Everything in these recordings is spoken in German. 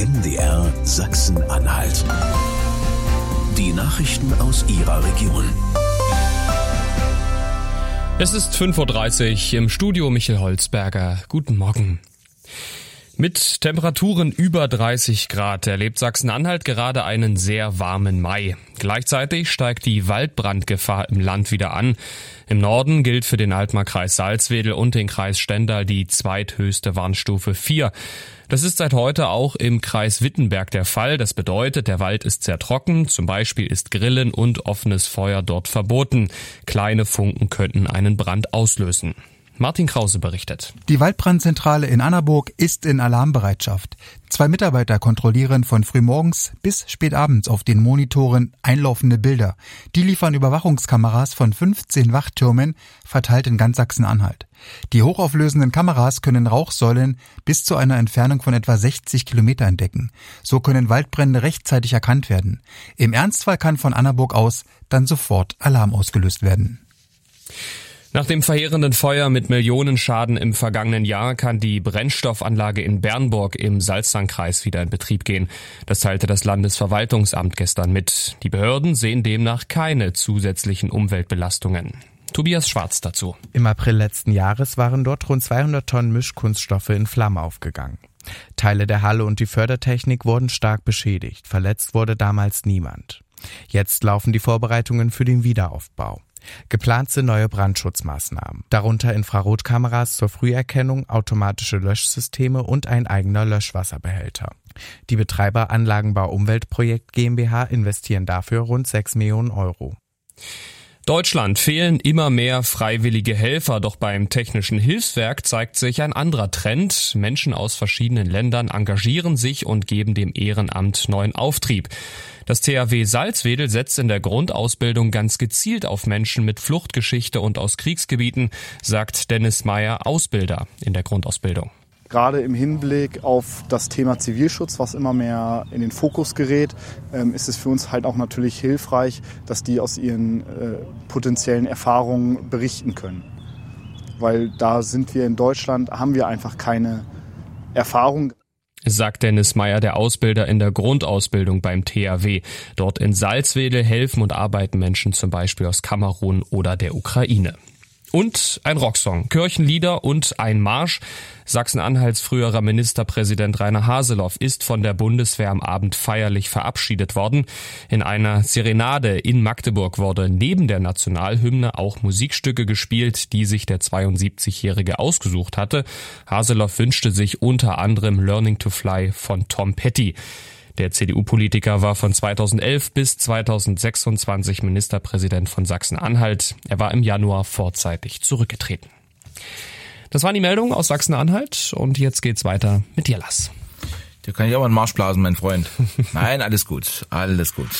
MDR Sachsen-Anhalt. Die Nachrichten aus Ihrer Region. Es ist 5:30 Uhr, im Studio Michael Holzberger. Guten Morgen. Mit Temperaturen über 30 Grad erlebt Sachsen-Anhalt gerade einen sehr warmen Mai. Gleichzeitig steigt die Waldbrandgefahr im Land wieder an. Im Norden gilt für den Altmark-Kreis Salzwedel und den Kreis Stendal die zweithöchste Warnstufe 4. Das ist seit heute auch im Kreis Wittenberg der Fall. Das bedeutet, der Wald ist sehr trocken. Zum Beispiel ist Grillen und offenes Feuer dort verboten. Kleine Funken könnten einen Brand auslösen. Martin Krause berichtet. Die Waldbrandzentrale in Annaburg ist in Alarmbereitschaft. 2 Mitarbeiter kontrollieren von frühmorgens bis spätabends auf den Monitoren einlaufende Bilder. Die liefern Überwachungskameras von 15 Wachtürmen, verteilt in ganz Sachsen-Anhalt. Die hochauflösenden Kameras können Rauchsäulen bis zu einer Entfernung von etwa 60 Kilometer entdecken. So können Waldbrände rechtzeitig erkannt werden. Im Ernstfall kann von Annaburg aus dann sofort Alarm ausgelöst werden. Nach dem verheerenden Feuer mit Millionenschaden im vergangenen Jahr kann die Brennstoffanlage in Bernburg im Salzsandkreis wieder in Betrieb gehen. Das teilte das Landesverwaltungsamt gestern mit. Die Behörden sehen demnach keine zusätzlichen Umweltbelastungen. Tobias Schwarz dazu. Im April letzten Jahres waren dort rund 200 Tonnen Mischkunststoffe in Flammen aufgegangen. Teile der Halle und die Fördertechnik wurden stark beschädigt. Verletzt wurde damals niemand. Jetzt laufen die Vorbereitungen für den Wiederaufbau. Geplant sind neue Brandschutzmaßnahmen, darunter Infrarotkameras zur Früherkennung, automatische Löschsysteme und ein eigener Löschwasserbehälter. Die Betreiber Anlagenbau Umweltprojekt GmbH investieren dafür rund 6 Millionen Euro. Deutschland fehlen immer mehr freiwillige Helfer, doch beim Technischen Hilfswerk zeigt sich ein anderer Trend. Menschen aus verschiedenen Ländern engagieren sich und geben dem Ehrenamt neuen Auftrieb. Das THW Salzwedel setzt in der Grundausbildung ganz gezielt auf Menschen mit Fluchtgeschichte und aus Kriegsgebieten, sagt Dennis Meyer, Ausbilder in der Grundausbildung. Gerade im Hinblick auf das Thema Zivilschutz, was immer mehr in den Fokus gerät, ist es für uns halt auch natürlich hilfreich, dass die aus ihren potenziellen Erfahrungen berichten können. Weil da sind wir in Deutschland, haben wir einfach keine Erfahrung. Sagt Dennis Meyer, der Ausbilder in der Grundausbildung beim THW. Dort in Salzwedel helfen und arbeiten Menschen zum Beispiel aus Kamerun oder der Ukraine. Und ein Rocksong, Kirchenlieder und ein Marsch. Sachsen-Anhalts früherer Ministerpräsident Rainer Haseloff ist von der Bundeswehr am Abend feierlich verabschiedet worden. In einer Serenade in Magdeburg wurde neben der Nationalhymne auch Musikstücke gespielt, die sich der 72-Jährige ausgesucht hatte. Haseloff wünschte sich unter anderem Learning to Fly von Tom Petty. Der CDU-Politiker war von 2011 bis 2026 Ministerpräsident von Sachsen-Anhalt. Er war im Januar vorzeitig zurückgetreten. Das waren die Meldungen aus Sachsen-Anhalt und jetzt geht's weiter mit dir, Lass. Dir kann ich auch mal einen Marsch blasen, mein Freund. Nein, alles gut, alles gut.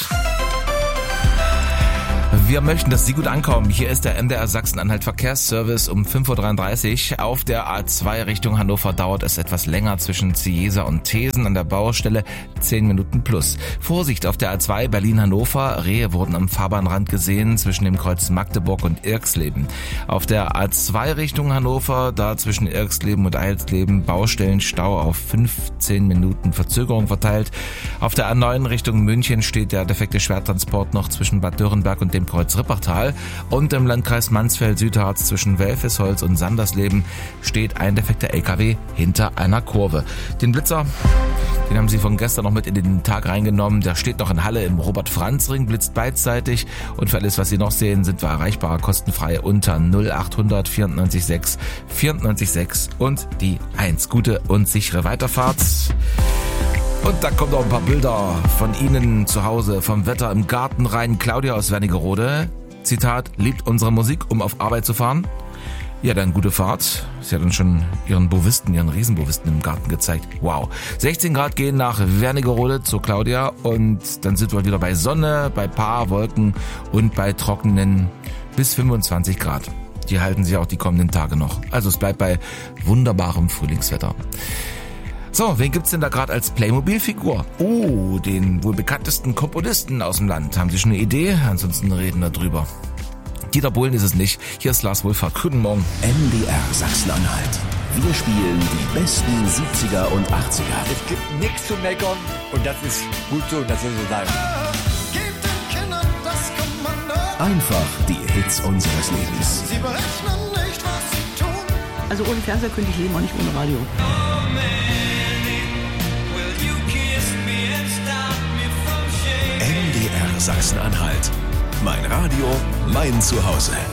Wir möchten, dass Sie gut ankommen. Hier ist der MDR Sachsen-Anhalt Verkehrsservice um 5:33 Uhr. Auf der A2 Richtung Hannover dauert es etwas länger zwischen Ziesa und Thesen an der Baustelle, 10 Minuten plus. Vorsicht auf der A2 Berlin-Hannover. Rehe wurden am Fahrbahnrand gesehen zwischen dem Kreuz Magdeburg und Irxleben. Auf der A2 Richtung Hannover, da zwischen Irxleben und Eilsleben, Baustellenstau auf 15 Minuten Verzögerung verteilt. Auf der A9 Richtung München steht der defekte Schwertransport noch zwischen Bad Dürrenberg und dem Kreuz Rippertal, und im Landkreis Mansfeld-Südharz zwischen Welfesholz und Sandersleben steht ein defekter LKW hinter einer Kurve. Den Blitzer, den haben Sie von gestern noch mit in den Tag reingenommen. Der steht noch in Halle im Robert-Franz-Ring, blitzt beidseitig, und für alles, was Sie noch sehen, sind wir erreichbar kostenfrei unter 0800 94 6 94 6 und die 1. Gute und sichere Weiterfahrt. Und da kommen auch ein paar Bilder von Ihnen zu Hause, vom Wetter im Garten rein. Claudia aus Wernigerode, Zitat, liebt unsere Musik, um auf Arbeit zu fahren. Ja, dann gute Fahrt. Sie hat uns schon ihren Riesenbovisten im Garten gezeigt. Wow. 16 Grad gehen nach Wernigerode zu Claudia und dann sind wir wieder bei Sonne, bei paar Wolken und bei trockenen bis 25 Grad. Die halten sich auch die kommenden Tage noch. Also es bleibt bei wunderbarem Frühlingswetter. So, wen gibt's denn da gerade als Playmobil-Figur? Oh, den wohl bekanntesten Komponisten aus dem Land. Haben Sie schon eine Idee? Ansonsten reden wir drüber. Dieter Bohlen ist es nicht. Hier ist Lars Wohlfahrt. Guten Morgen. MDR Sachsen-Anhalt. Wir spielen die besten 70er und 80er. Es gibt nichts zu meckern und das ist gut so, dass es so bleibt. Gebt den Kindern das Kommando. Einfach die Hits unseres Lebens. Sie berechnen nicht, was sie tun. Also ohne Fernseher könnte ich leben, auch nicht ohne Radio. MDR Sachsen-Anhalt. Mein Radio, mein Zuhause.